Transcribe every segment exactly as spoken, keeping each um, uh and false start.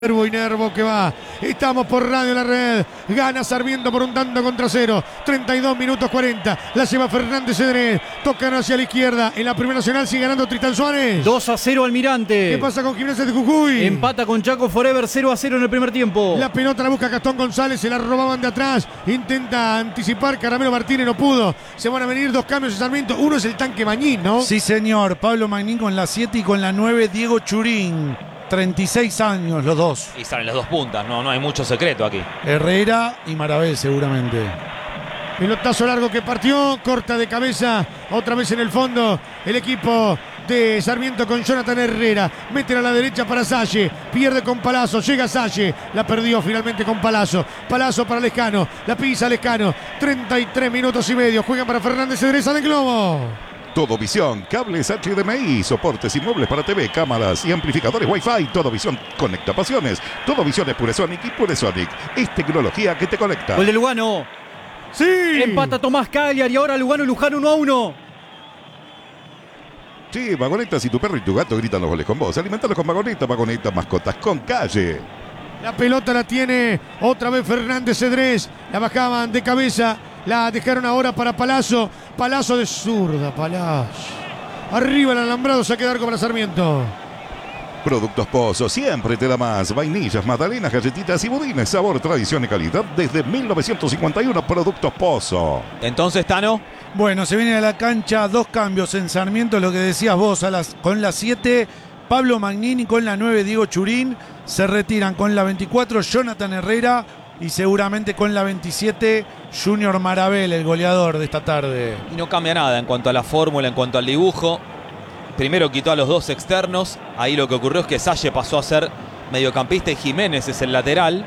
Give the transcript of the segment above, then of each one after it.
Nervo y Nervo que va. Estamos por Radio La Red. Gana Sarmiento por un tanto contra cero. treinta y dos minutos cuarenta. La lleva Fernández Cedrés. Tocan hacia la izquierda. En la Primera Nacional sigue ganando Tristán Suárez. dos a cero Almirante. ¿Qué pasa con Gimnasia de Jujuy? Empata con Chaco Forever cero a cero en el primer tiempo. La pelota la busca Gastón González. Se la robaban de atrás. Intenta anticipar. Caramelo Martínez no pudo. Se van a venir dos cambios de Sarmiento. Uno es el tanque Mañín, ¿no? Sí, señor. Pablo Magnín con la siete y con la nueve Diego Churín. treinta y seis años los dos. Y salen las dos puntas, no, no hay mucho secreto aquí. Herrera y Marabé seguramente. Pelotazo largo que partió, corta de cabeza, otra vez en el fondo, el equipo de Sarmiento con Jonathan Herrera. Meten a la derecha para Salle, pierde con Palazzo, llega Salle, la perdió finalmente con Palazzo. Palazzo para Lescano, la pisa Lescano, treinta y tres minutos y medio, juegan para Fernández Cedrés de Globo. Todo Visión, cables H D M I, soportes y muebles para T V, cámaras y amplificadores Wi-Fi. Todo Visión conecta pasiones. Todo Visión es Puresonic y Puresonic es tecnología que te conecta. Gol de Lugano. Sí. Empata Tomás Cagliari y ahora Lugano y Luján uno a uno. Sí, Vagoneta, si tu perro y tu gato gritan los goles con vos, alimentalos con Vagoneta, Vagoneta, mascotas con calle. La pelota la tiene otra vez Fernández Cedrés. La bajaban de cabeza. La dejaron ahora para Palazzo. Palazzo de zurda, Palazzo. Arriba el alambrado, saque de arco para Sarmiento. Productos Pozo, siempre te da más. Vainillas, magdalenas, galletitas y budines. Sabor, tradición y calidad desde mil novecientos cincuenta y uno. Productos Pozo. Entonces, Tano. Bueno, se viene a la cancha dos cambios en Sarmiento, lo que decías vos, a las, con la siete Pablo Magnini, con la nueve Diego Churín. Se retiran con la veinticuatro Jonathan Herrera y seguramente con la veintisiete Junior Marabel, el goleador de esta tarde. Y no cambia nada en cuanto a la fórmula, en cuanto al dibujo. Primero quitó a los dos externos. Ahí lo que ocurrió es que Salle pasó a ser mediocampista y Jiménez es el lateral.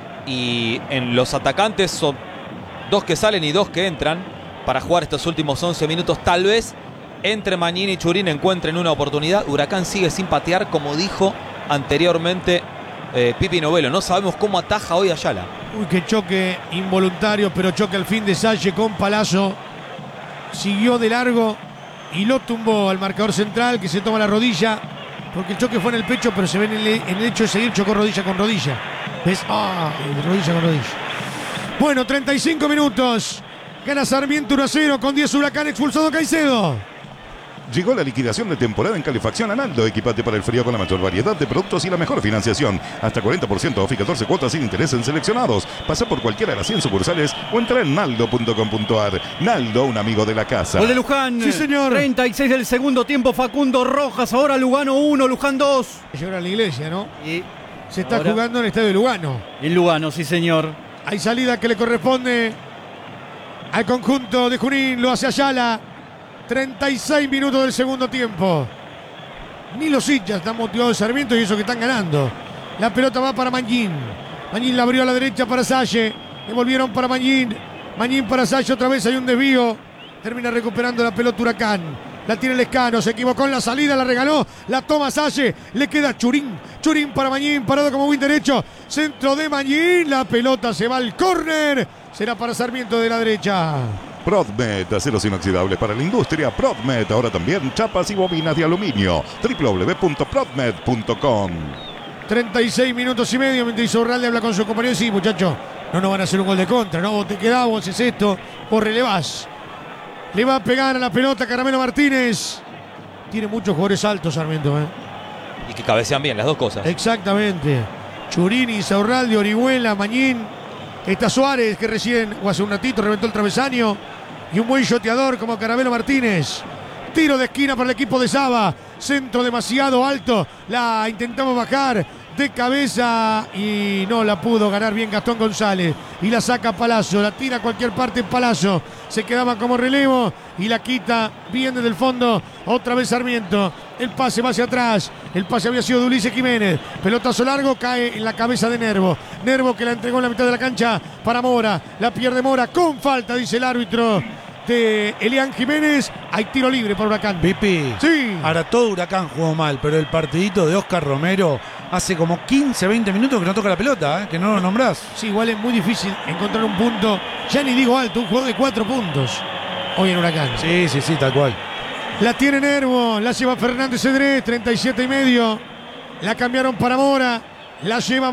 Y en los atacantes son dos que salen y dos que entran para jugar estos últimos once minutos. Tal vez entre Magnini y Churín encuentren una oportunidad. Huracán sigue sin patear, como dijo anteriormente eh, Pipi Novelo. No sabemos cómo ataja hoy Ayala. Uy, qué choque involuntario, pero choque al fin de Salle con Palazzo. Siguió de largo y lo tumbó al marcador central, que se toma la rodilla, porque el choque fue en el pecho, pero se ve en el, en el hecho de seguir, chocó rodilla con rodilla. ¿Ves? Ah, rodilla con rodilla. Bueno, treinta y cinco minutos. Gana Sarmiento uno a cero con diez Huracán, expulsado Caicedo. Llegó la liquidación de temporada en calefacción Analdo. Equipate para el frío con la mayor variedad de productos y la mejor financiación. Hasta cuarenta por ciento off y catorce cuotas sin interés en seleccionados. Pasa por cualquiera de las cien sucursales o entra en naldo punto com punto ar. Naldo, un amigo de la casa. Gol de Luján. Sí, señor. treinta y seis del segundo tiempo. Facundo Rojas. Ahora Lugano uno, Luján dos. Llegar a la iglesia, ¿no? Y se está ahora jugando en el estadio de Lugano. en Lugano, sí, señor. Hay salida que le corresponde al conjunto de Junín. Lo hace Ayala. treinta y seis minutos del segundo tiempo. Ni los hinchas están motivados de Sarmiento y eso que están ganando. La pelota va para Mañín. Mañín la abrió a la derecha para Salle. Devolvieron para Mañín. Mañín para Salle. Otra vez hay un desvío. Termina recuperando la pelota Huracán. La tiene Lescano. Se equivocó en la salida. La regaló. La toma Salle. Le queda Churín. Churín para Mañín. Parado como win derecho. Centro de Mañín. La pelota se va al córner. Será para Sarmiento de la derecha. Prodmet, aceros inoxidables para la industria. Prodmet, ahora también chapas y bobinas de aluminio. doble u doble u doble u punto prodmet punto com. treinta y seis minutos y medio. Mientras Isorralde habla con su compañero. Sí, muchachos, no nos van a hacer un gol de contra, ¿no? Vos te quedás, vos haces esto, vos relevás. Le va a pegar a la pelota Caramelo Martínez. Tiene muchos jugadores altos, Sarmiento, ¿eh? Y que cabecean bien las dos cosas. Exactamente. Churini, Isorralde, Orihuela, Mañín. Está Suárez, que recién, o hace un ratito, reventó el travesaño. Y un buen shoteador como Caramelo Martínez. Tiro de esquina para el equipo de Saba. Centro demasiado alto. La intentamos bajar de cabeza y no la pudo ganar bien Gastón González. Y la saca Palazzo. La tira a cualquier parte Palazzo. Se quedaba como relevo y la quita bien desde el fondo. Otra vez Sarmiento. El pase va hacia atrás. El pase había sido de Ulises Jiménez. Pelotazo largo, cae en la cabeza de Nervo. Nervo que la entregó en la mitad de la cancha para Mora. La pierde Mora con falta, dice el árbitro de Elian Jiménez. Hay tiro libre para Huracán. Pipi. Sí. Ahora todo Huracán jugó mal, pero el partidito de Oscar Romero hace como quince, veinte minutos que no toca la pelota, ¿eh? Que no lo nombrás. Sí, igual es muy difícil encontrar un punto. Ya ni digo alto, un juego de cuatro puntos hoy en Huracán. Sí, sí, sí, tal cual. La tiene Nervo, la lleva Fernández Cedrés, treinta y siete y medio. La cambiaron para Mora. La lleva